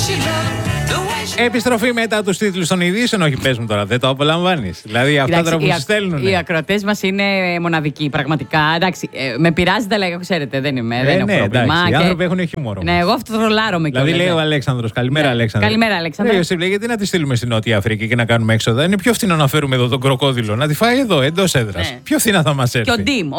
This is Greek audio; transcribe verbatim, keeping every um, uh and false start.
Επιστροφή μετά τους τίτλους των ειδήσεων. Όχι, πες μου τώρα, δεν το απολαμβάνεις? Δηλαδή αυτά τώρα που σου στέλνουν. Οι ακροατές μας είναι μοναδικοί, πραγματικά. Εντάξει, ε, με πειράζει, τα λέγω, ξέρετε, δεν είμαι. Ε, δεν ναι, έχω πρόβλημα. εντάξει, οι και... άνθρωποι έχουν χιούμορ. Ναι, εγώ αυτό το ρολάρομαι κιόλας. Δηλαδή λέει ο Αλέξανδρος, καλημέρα, ναι. Αλέξανδρο. Καλημέρα, Αλέξανδρο. Λέει ο Σιμπλέ, γιατί να τη στείλουμε στην Νότια Αφρική και να κάνουμε έξοδα? Είναι πιο φθηνό να φέρουμε εδώ τον κροκόδιλο, να τη φάει εδώ, εντός έδρας. Ναι. Πιο φθηνά θα μας έρθει. Και ο Ντίμ.